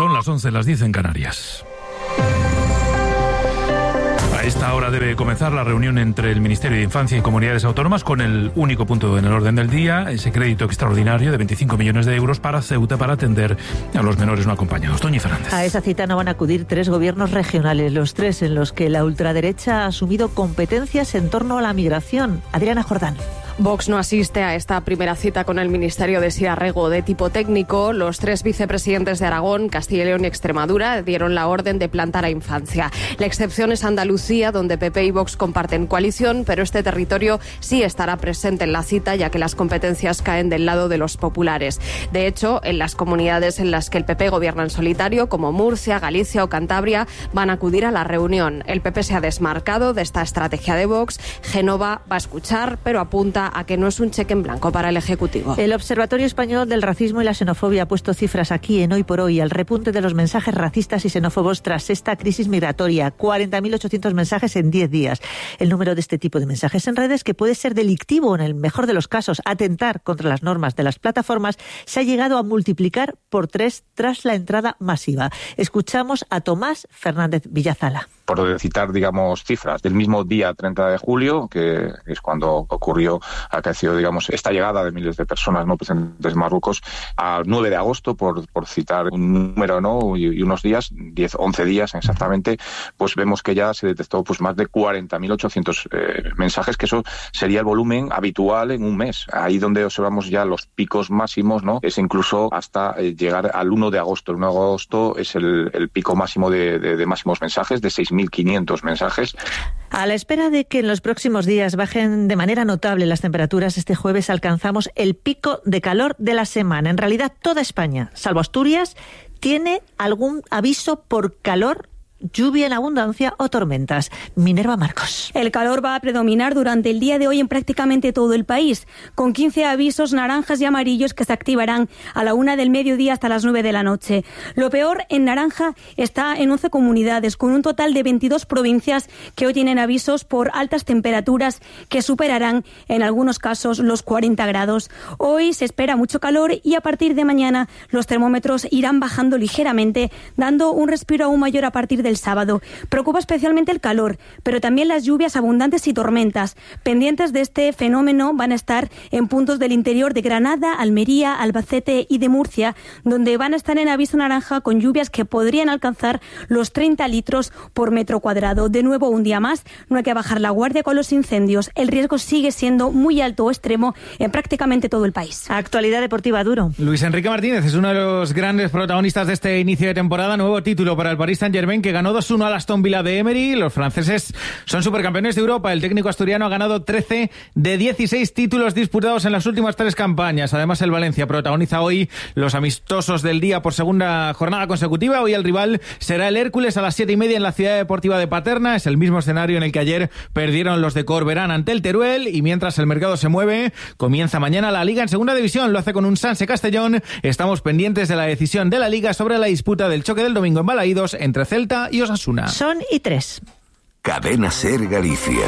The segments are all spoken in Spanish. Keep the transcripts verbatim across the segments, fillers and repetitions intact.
Son las once, las diez en Canarias. A esta hora debe comenzar la reunión entre el Ministerio de Infancia y Comunidades Autónomas con el único punto en el orden del día, ese crédito extraordinario de veinticinco millones de euros para Ceuta para atender a los menores no acompañados. Toñi Fernández. A esa cita no van a acudir tres gobiernos regionales, los tres en los que la ultraderecha ha asumido competencias en torno a la migración. Adriana Jordán. Vox no asiste a esta primera cita con el Ministerio de Siarrego de tipo técnico. Los tres vicepresidentes de Aragón, Castilla y León y Extremadura dieron la orden de plantar a Infancia. La excepción es Andalucía, donde P P y Vox comparten coalición, pero este territorio sí estará presente en la cita, ya que las competencias caen del lado de los populares. De hecho, en las comunidades en las que el P P gobierna en solitario, como Murcia, Galicia o Cantabria, van a acudir a la reunión. El P P se ha desmarcado de esta estrategia de Vox. Génova va a escuchar, pero apunta a que no es un cheque en blanco para el Ejecutivo. El Observatorio Español del Racismo y la Xenofobia ha puesto cifras aquí en Hoy por Hoy al repunte de los mensajes racistas y xenófobos tras esta crisis migratoria. cuarenta mil ochocientos mensajes en diez días. El número de este tipo de mensajes en redes, que puede ser delictivo en el mejor de los casos, atentar contra las normas de las plataformas, se ha llegado a multiplicar por tres tras la entrada masiva. Escuchamos a Tomás Fernández Villazala. Por citar, digamos, cifras del mismo día treinta de julio, que es cuando ocurrió, acaeció, digamos, esta llegada de miles de personas no procedentes de Marruecos, al nueve de agosto, por, por citar un número, ¿no? Y, y unos días, diez, once días exactamente, pues vemos que ya se detectó pues más de cuarenta mil ochocientos eh, mensajes, que eso sería el volumen habitual en un mes. Ahí donde observamos ya los picos máximos, ¿no? Es incluso hasta eh, llegar al uno de agosto. El uno de agosto es el, el pico máximo de, de, de máximos mensajes, de seis mil quinientos mensajes. A la espera de que en los próximos días bajen de manera notable las temperaturas, este jueves alcanzamos el pico de calor de la semana. En realidad, toda España, salvo Asturias, tiene algún aviso por calor, lluvia en abundancia o tormentas. Minerva Marcos. El calor va a predominar durante el día de hoy en prácticamente todo el país, con quince avisos naranjas y amarillos que se activarán a la una del mediodía hasta las nueve de la noche. Lo peor, en naranja, está en once comunidades, con un total de veintidós provincias que hoy tienen avisos por altas temperaturas que superarán en algunos casos los cuarenta grados. Hoy se espera mucho calor y a partir de mañana los termómetros irán bajando ligeramente, dando un respiro aún mayor a partir de el sábado. Preocupa especialmente el calor, pero también las lluvias abundantes y tormentas. Pendientes de este fenómeno van a estar en puntos del interior de Granada, Almería, Albacete y de Murcia, donde van a estar en aviso naranja con lluvias que podrían alcanzar los treinta litros por metro cuadrado. De nuevo, un día más, no hay que bajar la guardia con los incendios. El riesgo sigue siendo muy alto o extremo en prácticamente todo el país. Actualidad deportiva, Duro. Luis Enrique Martínez es uno de los grandes protagonistas de este inicio de temporada. Nuevo título para el Paris Saint-Germain, que ganó dos uno al Aston Villa de Emery. Los franceses son supercampeones de Europa. El técnico asturiano ha ganado trece de dieciséis títulos disputados en las últimas tres campañas. Además, el Valencia protagoniza hoy los amistosos del día por segunda jornada consecutiva. Hoy el rival será el Hércules a las siete y media en la Ciudad Deportiva de Paterna. Es el mismo escenario en el que ayer perdieron los de Corberán ante el Teruel. Y mientras el mercado se mueve, comienza mañana la Liga en Segunda División. Lo hace con un Sanse Castellón. Estamos pendientes de la decisión de la Liga sobre la disputa del choque del domingo en Balaídos entre Celta y Osasuna. Son y tres. Cadena Ser Galicia.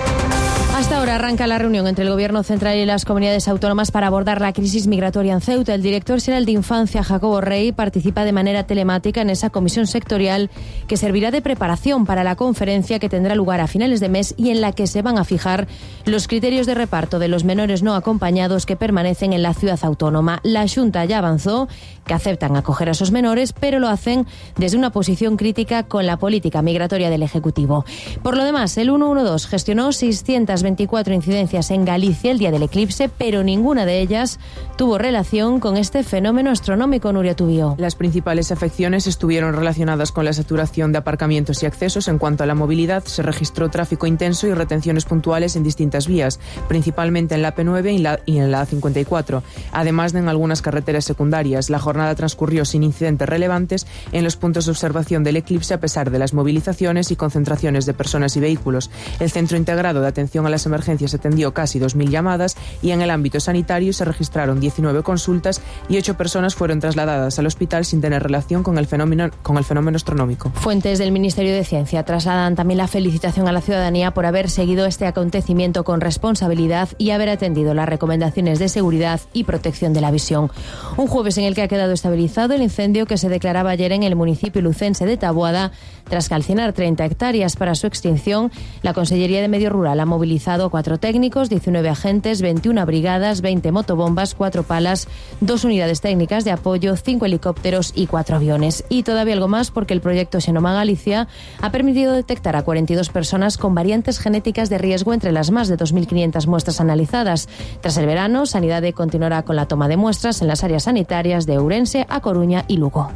Hasta ahora arranca la reunión entre el Gobierno central y las comunidades autónomas para abordar la crisis migratoria en Ceuta. El director general de Infancia, Jacobo Rey, participa de manera telemática en esa comisión sectorial que servirá de preparación para la conferencia que tendrá lugar a finales de mes y en la que se van a fijar los criterios de reparto de los menores no acompañados que permanecen en la ciudad autónoma. La Xunta ya avanzó que aceptan acoger a esos menores, pero lo hacen desde una posición crítica con la política migratoria del Ejecutivo. Por lo demás, el ciento doce gestionó seiscientas veinticuatro incidencias en Galicia el día del eclipse, pero ninguna de ellas tuvo relación con este fenómeno astronómico. Nuria Tubío. Las principales afecciones estuvieron relacionadas con la saturación de aparcamientos y accesos. En cuanto a la movilidad, se registró tráfico intenso y retenciones puntuales en distintas vías, principalmente en la P nueve y, la, y en la A cincuenta y cuatro, además de en algunas carreteras secundarias. La jornada transcurrió sin incidentes relevantes en los puntos de observación del eclipse, a pesar de las movilizaciones y concentraciones de personas y vehículos. El Centro Integrado de Atención a a las emergencias se atendió casi dos mil llamadas y en el ámbito sanitario se registraron diecinueve consultas y ocho personas fueron trasladadas al hospital sin tener relación con el fenómeno, con el fenómeno astronómico. Fuentes del Ministerio de Ciencia trasladan también la felicitación a la ciudadanía por haber seguido este acontecimiento con responsabilidad y haber atendido las recomendaciones de seguridad y protección de la visión. Un jueves en el que ha quedado estabilizado el incendio que se declaraba ayer en el municipio lucense de Taboada. Tras calcinar treinta hectáreas para su extinción, la Consellería de Medio Rural ha movilizado cuatro técnicos, diecinueve agentes, veintiuna brigadas, veinte motobombas, cuatro palas, dos unidades técnicas de apoyo, cinco helicópteros y cuatro aviones. Y todavía algo más porque el proyecto Xenoma Galicia ha permitido detectar a cuarenta y dos personas con variantes genéticas de riesgo entre las más de dos mil quinientas muestras analizadas. Tras el verano, Sanidade continuará con la toma de muestras en las áreas sanitarias de Ourense, A Coruña y Lugo.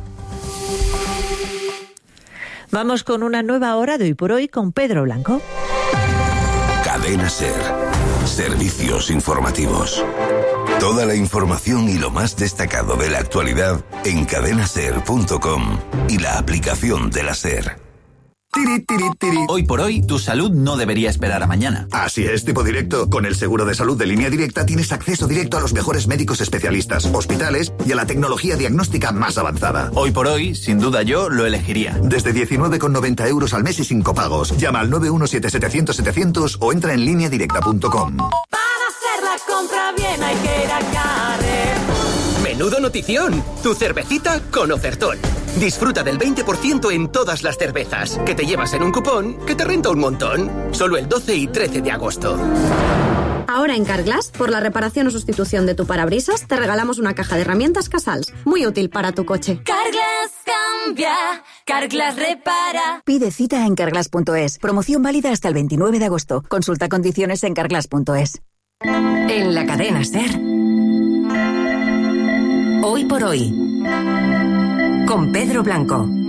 Vamos con una nueva hora de Hoy por Hoy con Pedro Blanco. Cadena SER. Servicios informativos. Toda la información y lo más destacado de la actualidad en cadena ser punto com y la aplicación de la SER. Tiri, tiri, tiri. Hoy por hoy, tu salud no debería esperar a mañana. Así es, tipo directo. Con el seguro de salud de Línea Directa tienes acceso directo a los mejores médicos especialistas, hospitales y a la tecnología diagnóstica más avanzada. Hoy por hoy, sin duda yo lo elegiría. Desde diecinueve con noventa euros al mes y sin copagos. Llama al nueve uno siete setecientos setecientos o entra en línea directa punto com. Para hacer la compra bien hay que ir a Carrefour. ¡Menudo notición! Tu cervecita con ofertón. Disfruta del veinte por ciento en todas las cervezas, que te llevas en un cupón que te renta un montón. Solo el doce y trece de agosto. Ahora en Carglass, por la reparación o sustitución de tu parabrisas, te regalamos una caja de herramientas Casals, muy útil para tu coche. Carglass cambia, Carglass repara. Pide cita en carglass punto es. Promoción válida hasta el veintinueve de agosto. Consulta condiciones en carglass punto es. En la cadena SER. Hoy por hoy. Con Pedro Blanco.